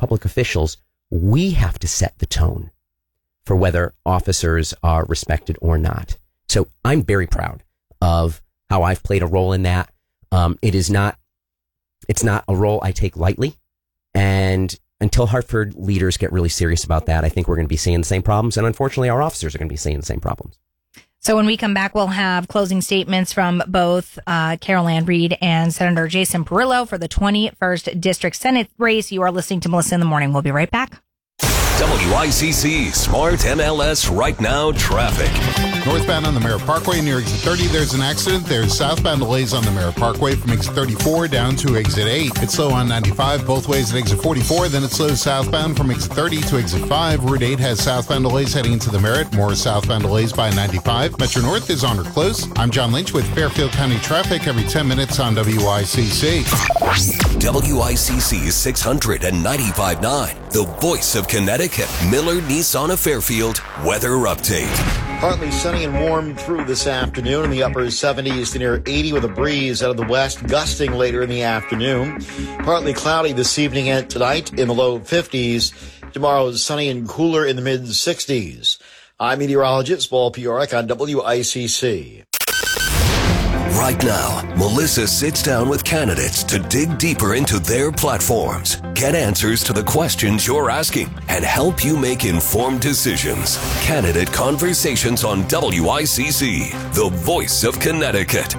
public officials, we have to set the tone for whether officers are respected or not. So I'm very proud of how I've played a role in that. It's not a role I take lightly. And until Hartford leaders get really serious about that, I think we're going to be seeing the same problems. And unfortunately, our officers are going to be seeing the same problems. So when we come back, we'll have closing statements from both Carol Ann Reed and Senator Jason Perillo for the 21st District Senate race. You are listening to Melissa in the Morning. We'll be right back. WICC Smart MLS Right Now traffic. Northbound on the Merritt Parkway near exit 30, there's an accident. There's southbound delays on the Merritt Parkway from exit 34 down to exit 8. It's slow on 95 both ways at exit 44. Then it's slow southbound from exit 30 to exit 5. Route 8 has southbound delays heading into the Merritt. More southbound delays by 95. Metro North is on or close. I'm John Lynch with Fairfield County traffic every 10 minutes on WICC. WICC 695.9, the voice of Connecticut. Miller Nissan of Fairfield weather update. Partly sunny and warm through this afternoon in the upper 70s to near 80 with a breeze out of the west, gusting later in the afternoon. Partly cloudy this evening and tonight in the low 50s. Tomorrow is sunny and cooler in the mid 60s. I'm meteorologist Paul Piorek on WICC. Right now, Melissa sits down with candidates to dig deeper into their platforms, get answers to the questions you're asking, and help you make informed decisions. Candidate Conversations on WICC, the voice of Connecticut.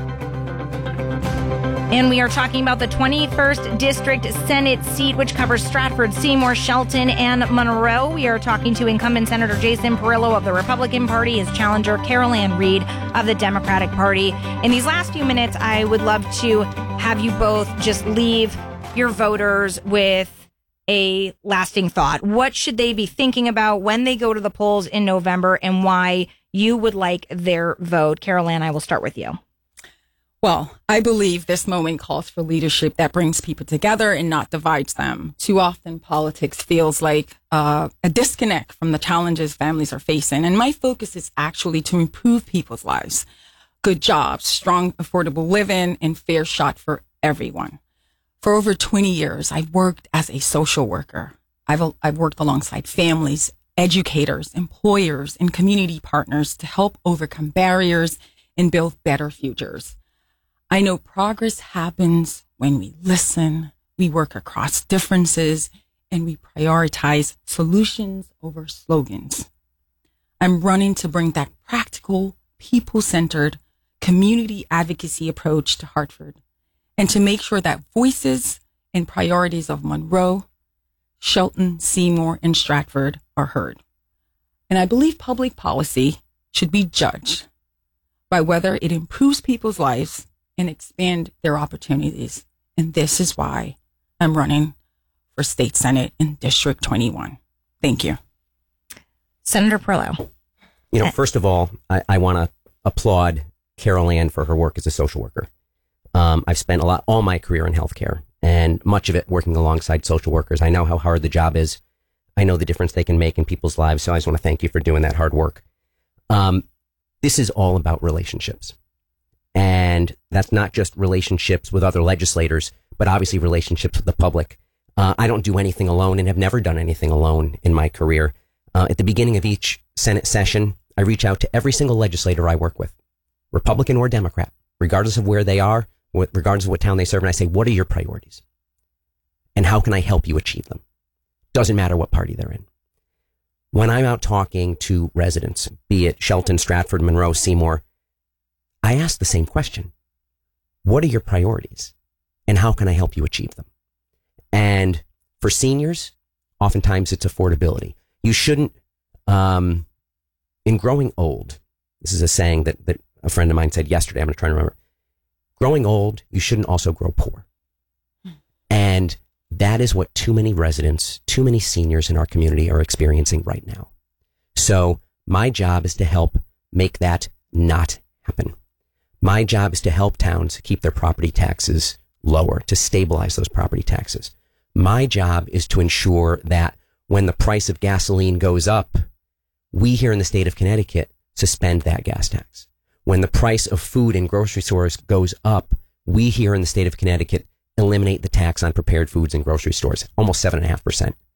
And we are talking about the 21st District Senate seat, which covers Stratford, Seymour, Shelton, and Monroe. We are talking to incumbent Senator Jason Perillo of the Republican Party, his challenger Carol Ann Reed of the Democratic Party. In these last few minutes, I would love to have you both just leave your voters with a lasting thought. What should they be thinking about when they go to the polls in November, and why you would like their vote? Carol Ann, I will start with you. Well, I believe this moment calls for leadership that brings people together and not divides them. Too often, politics feels like a disconnect from the challenges families are facing. And my focus is actually to improve people's lives. Good jobs, strong, affordable living, and fair shot for everyone. For over 20 years, I've worked as a social worker. I've worked alongside families, educators, employers, and community partners to help overcome barriers and build better futures. I know progress happens when we listen, we work across differences, and we prioritize solutions over slogans. I'm running to bring that practical, people-centered, community advocacy approach to Hartford, and to make sure that voices and priorities of Monroe, Shelton, Seymour, and Stratford are heard. And I believe public policy should be judged by whether it improves people's lives and expand their opportunities. And this is why I'm running for State Senate in District 21. Thank you. Senator Perillo. You know, first of all, I want to applaud Carol Ann for her work as a social worker. I've spent all my career in healthcare, and much of it working alongside social workers. I know how hard the job is. I know the difference they can make in people's lives. So I just want to thank you for doing that hard work. This is all about relationships. And that's not just relationships with other legislators, but obviously relationships with the public. I don't do anything alone and have never done anything alone in my career. At the beginning of each Senate session, I reach out to every single legislator I work with, Republican or Democrat, regardless of where they are, regardless of what town they serve. And I say, what are your priorities? And how can I help you achieve them? Doesn't matter what party they're in. When I'm out talking to residents, be it Shelton, Stratford, Monroe, Seymour, I ask the same question. What are your priorities? And how can I help you achieve them? And for seniors, oftentimes it's affordability. You shouldn't, in growing old, this is a saying that a friend of mine said yesterday, I'm going to try to remember. Growing old, you shouldn't also grow poor. And that is what too many residents, too many seniors in our community are experiencing right now. So my job is to help make that not happen. My job is to help towns keep their property taxes lower, to stabilize those property taxes. My job is to ensure that when the price of gasoline goes up, we here in the state of Connecticut suspend that gas tax. When the price of food in grocery stores goes up, we here in the state of Connecticut eliminate the tax on prepared foods in grocery stores, almost 7.5%.